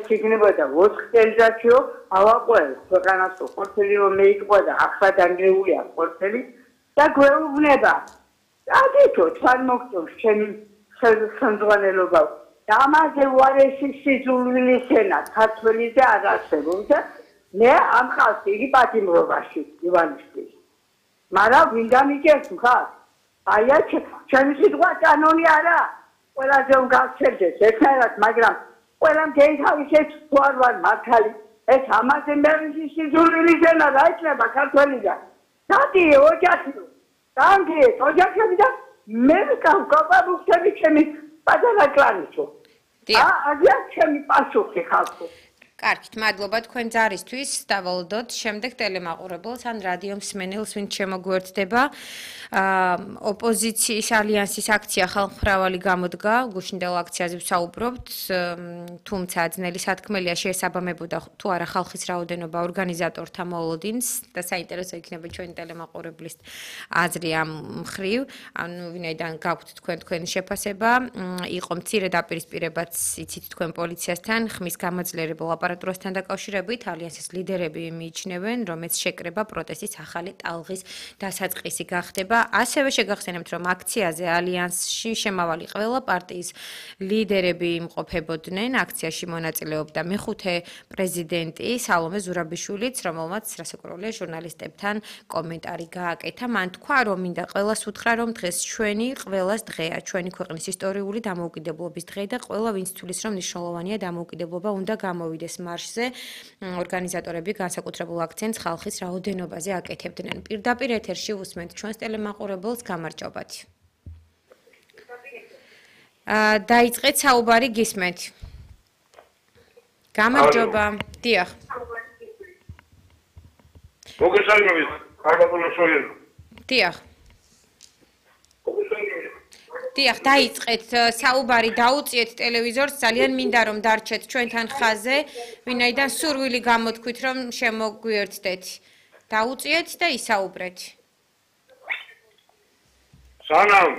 იქნებოდა 4 წელიწადშიო ავაყოეს ქვეყანას ხორცელი რომ მეიყვა და ახლა დანგრეულია ხორცელი და გვეუბნება აგეთო თან მოგწონს ჩემი ხელმძღვანელობა და ამაზე უარესი სიძულვილისენა ქართველი და არ არსებობს და მე ამ ხალხს იგი პატიმრობაში ივანიშვილს მაგრამ ვინდა მიგეს ხარ აი ჩემი სიტყვა კანონი არა ყველაზე უგაცერდეს ერთად მაგრამ ყველამ შეიძლება თუ არ ვარ მართალი ეს ამაზე მე სიძულვილისენა რა იქნება ქართველიდან დადი ოჯახი Danke, ოჯახები და მე გავკაბავხები ჩემი პატარა კლანისო. აგია ჩემი პასუხი ხალხო. კარგით, მადლობა თქვენ ძარისთვის. დავალოდოთ შემდეგ ტელემაყურებელს ან რადიო მსმენელს, ვინც შემოგვერთდება. ოპოზიციის ალიანსის აქცია ხალხმრავალი გამოდგა, გუშინდელ აქციაზე ვსაუბრობთ, თუმცა ძნელი სათქმელია შეესაბამებოდა თუ არა ხალხის რაოდენობა ორგანიზატორთა მოლოდინს და საინტერესო იქნება ჩვენი ტელემაყურებლის აზრი ამ მხრივ. ანუ ვინაიდან გაქვთ თქვენი შეფასება, იყო მცირე დაპირისპირებაც იცით თქვენ პოლიციასთან, ხმის გამოძლიერებელ აპარატურასთან დაკავშირებით ალიანსის ლიდერები მიიჩნევენ, რომ ეს შეკრება პროტესტის ახალი ტალღის დასაწყისი გახდება. ასევე შეგახსენებთ, რომ აქციაზე ალიანსში შემავალი ყველა პარტიის ლიდერები იმყოფებოდნენ. აქციაში მონაწილეობდა მეხუთე პრეზიდენტი სალომე ზურაბიშვილიც, რომელმაც რასაკვირველია ჟურნალისტებთან კომენტარი გააკეთა. მან თქვა, რომ მინდა ყველას უთხრა, რომ დღეს ჩვენი ყველას დღეა, ჩვენი ქვეყნის ისტორიული დამოუკიდებლობის დღე და ყველა ვინც თვლის, რომ მნიშვნელოვანია დამოუკიდებლობა უნდა გამოვიდეს მარშზე. ორგანიზატორები განსაკუთრებულ აქცენტს ხალხის რაოდენობაზე აკეთებდნენ. პირდაპირ ეთერში უსმენთ ჩვენს ტელემაყურებელს გამარჯობათ. დაიწყეთ საუბარი გისმენთ. გამარჯობა. დიახ. მოგესალმებით, ხარბატონოშოიენ. დიახ. დიახ, დაიწყეთ საუბარი, დაუწიეთ ტელევიზორს, ძალიან მინდა რომ დარჩეთ ჩვენთან ხაზზე, ვინაიდან სურვილი გამოთქვით რომ შემოგვიერთდეთ. დაუწიეთ და ისაუბრეთ. სანამ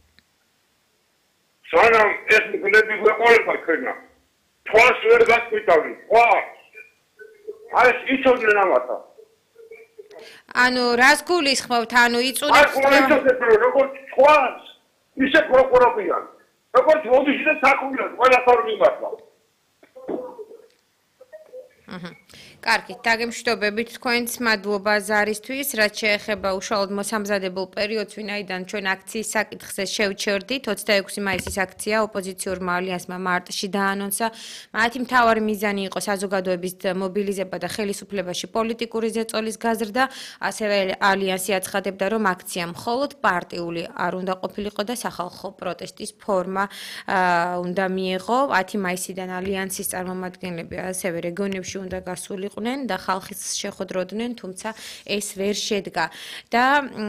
ეს მგლები გვეყოლება ჩვენა. თვალს ვერ გასკვიტავდი, თვალს. აი ეს იცოდნენ ამათა. ანუ რას გულისხმობთ? ანუ იწუნებთ როგორც თვალს ისე პროკურორებიან. როგორც ოდიში და საქმეა, ყველა თორმი მართლა. კარგით, დაგემშვიდობებით თქვენს მადლობა ზარისთვის, რაც შეეხება უშუალოდ მოსამზადებელ პერიოდს, ვინაიდან ჩვენ აქციის საკითხზე შევჩერდით. 26 მაისის აქცია ოპოზიციურმა ალიანსმა მარტში დაანონსა. მათი მთავარი მიზანი იყო საზოგადოების მობილიზება და ხელისუფლებაში პოლიტიკური ზეწოლის გაზრდა. ასევე ალიანსი აცხადებდა, რომ აქცია მხოლოდ პარტიული არ უნდა ყოფილიყო და სახალხო პროტესტის ფორმა უნდა მიეღო. 10 მაისიდან ალიანსის წარმომადგენლები ასევე რეგიონებში უნდა გასულიყვნენ და ხალხის შეხვდროდნენ, თუმცა ეს ვერ შედგა. და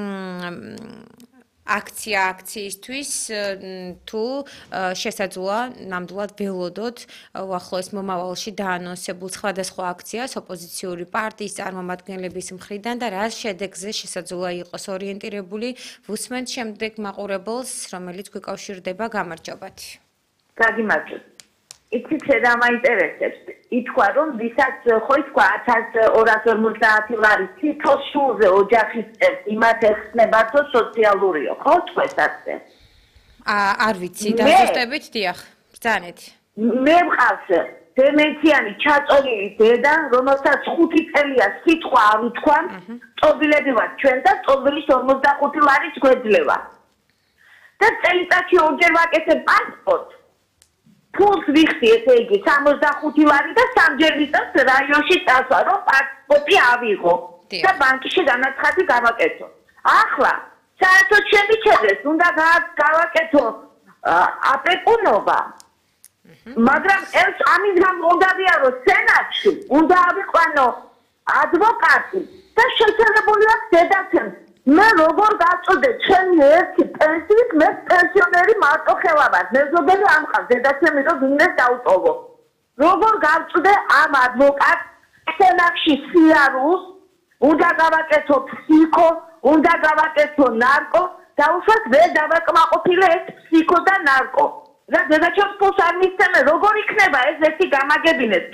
აქციისთვის თუ შესაძლოა ნამდვილად ველოდოთ უახლოეს მომავალში დაანონსებულ სხვადასხვა აქციას ოპოზიციური პარტიის წარმომადგენლების მხრიდან და რა შედეგზე შესაძლოა იყოს ორიენტირებული, ვუსმენთ შემდეგ მაყურებელს, რომელიც გვიკავშირდება. გამარჯობათ. გაგიმარჯობთ. იცით რა მაინტერესებს? ითქვა რომ ვისაც ხო ითქვა 1250 ლარი თითო სულზე ოჯახის წევს იმათ ეხსნებათო სოციალურიო ხო თქვეს ასე? არ ვიცი, დაზუსტებით, დიახ, ბრძანეთ. მე მყავს დემენციანი ჩაწოლილი დედა, რომელსაც 5 წელია სიტყვა არ უთქვან, ტობილები ვართ ჩვენ და ტობილის 45 ლარის გვეძლევა. და წელიწადში ორჯერ ვაკეთებ პასპორტს. ფულს ვიხდი, ესე იგი 65 ლარი და სამჯერ ვიწევს რაიონში წასვლა, რომ პასპორტი ავიღო და ბანკში განაცხადი გავაკეთო. ახლა საერთოდ შემიჩნდეს, უნდა გავაკეთო აპეპუნობა. მაგრამ ეს ამის გამო უნდა ვიარო სენატში, უნდა ავიყვანო ადვოკატი და შესაძლებელია დედაცემ. მე როგორ გაწოდე ჩემი ერთი პენსიით, მე პენსიონერი მარტო ხელავარ. მეზობელი ამყავს დედაცემი რომ ვინმეს დაუტოვო. როგორ გავწოდე ამ ადვოკატს სენატში სიარულს, უნდა გავაკეთო ფსიქო, უნდა გავაკეთო ნარკო და უშუალოდ ვერ დავაკმაყოფილე ეს ფსიქო და ნარკო. და დედაჩემს ფულს არ მისცემენ, როგორ იქნება ეს ერთი გამაგებინეს?